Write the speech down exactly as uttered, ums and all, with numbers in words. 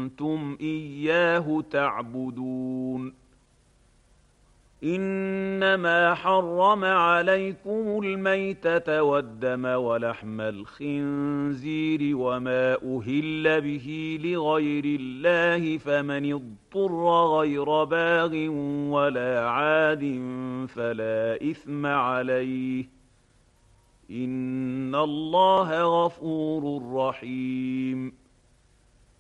كنتم إياه تعبدون إنما حرم عليكم الميتة والدم ولحم الخنزير وما أهل به لغير الله فمن اضطر غير باغ ولا عاد فلا إثم عليه إن الله غفور رحيم